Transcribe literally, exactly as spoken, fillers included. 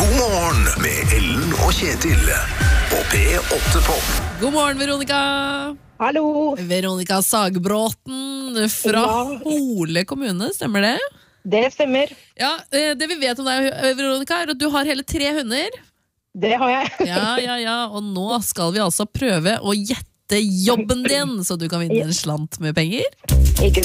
God morgen med Ellen og Kjetil på P åtte Pop. God morgen, Veronica. Hallo. Veronica Sagbråten fra Ja. Hole kommune, stemmer det? Det stemmer. Ja, det vi vet om deg, Veronica, er at du har hele tre hunder. Det har jeg. Ja, ja, ja, og nå skal vi altså prøve å gjette jobben din, så du kan vinne en slant med penger. Ikke